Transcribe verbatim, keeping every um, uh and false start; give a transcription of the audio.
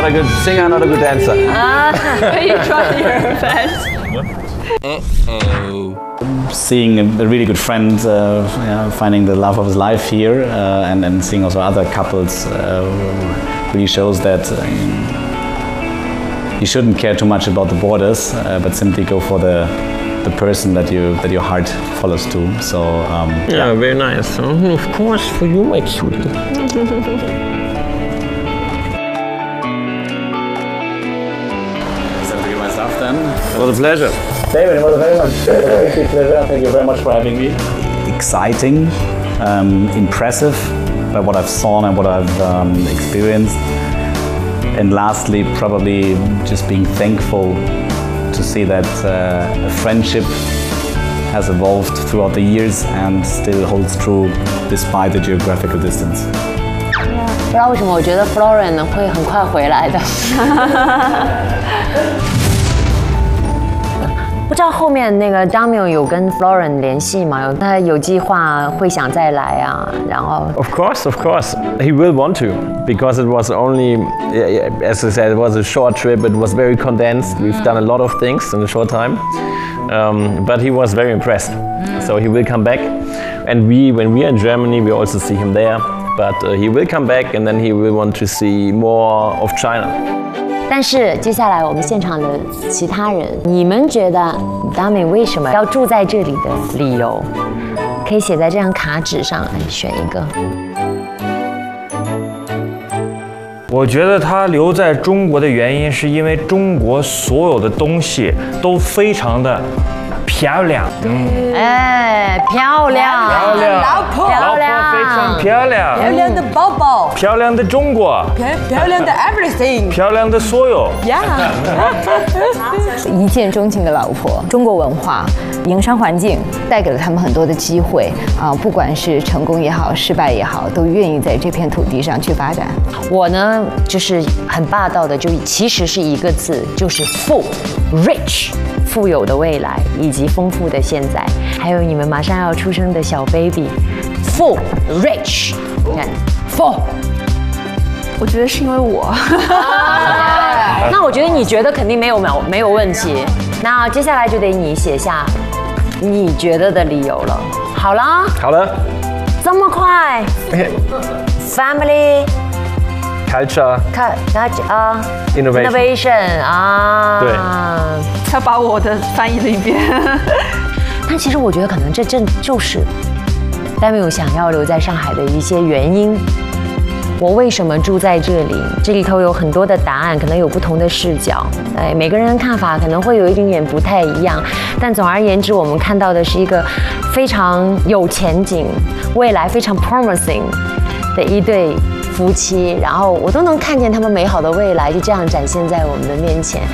not a good singer, not a good dancer. Ah, you try your best. Uh-oh. Seeing a really good friend, uh, yeah, finding the love of his life here, uh, and then seeing also other couples uh, really shows that uh, you shouldn't care too much about the borders, uh, but simply go for the the person that you that your heart follows to. So um, yeah, yeah, very nice. Oh, of course, for you, my cutie. It was a pleasure. David, it was a very much a pleasure. Thank you very much for having me. Exciting, um, impressive by what I've seen and what I've um, experienced. And lastly, probably just being thankful to see that uh, a friendship has evolved throughout the years and still holds true despite the geographical distance. 不知道为什么，我觉得 Florence 会很快回来的。不知道后面那个 Damian 有跟 Florence 联系吗？有他有计划会想再来啊，然后。 Of course, of course, he will want to, because it was only, as I said, it was a short trip. It was very condensed. We've done a lot of things in a short time, um, but he was very impressed. So he will come back, and we, when we are in Germany, we also see him there. But uh, he will come back, and then he will want to see more of China. 但是接下来我们现场的其他人，你们觉得 Damian 为什么要住在这里的理由，可以写在这张卡纸上，来选一个。 我觉得他留在中国的原因，是因为中国所有的东西都非常的漂亮。 嗯，哎，漂亮， 漂亮， 老婆， 漂亮， 老婆非常漂亮， 漂亮的宝宝， 漂亮的中国， 漂漂亮的 everything， 漂亮的所有。 呀， 一见钟情的老婆，中国文化、营商环境带给了他们很多的机会啊，不管是成功也好，失败也好，都愿意在这片土地上去发展。 我呢，就是很霸道的，就其实是一个字，就是富 ，rich。富有的未来以及丰富的现在，还有你们马上要出生的小 baby， full rich， 你看 full。 我觉得是因为我。 啊、那我觉得你觉得肯定没有没有没有问题。那接下来就得你写下你觉得的理由了。好了。 好了。 这么快 ？Family。 Culture, culture 啊 ，innovation, innovation 啊， 对， 他把我的翻译了一遍。 但其实我觉得可能这正就是Damian想要留在上海的一些原因。我为什么住在这里？这里头有很多的答案，可能有不同的视角，哎，每个人的看法可能会有一点点不太一样。但总而言之，我们看到的是一个非常有前景、未来非常 promising 的一对夫妻，然后我都能看见他们美好的未来就这样展现在我们的面前。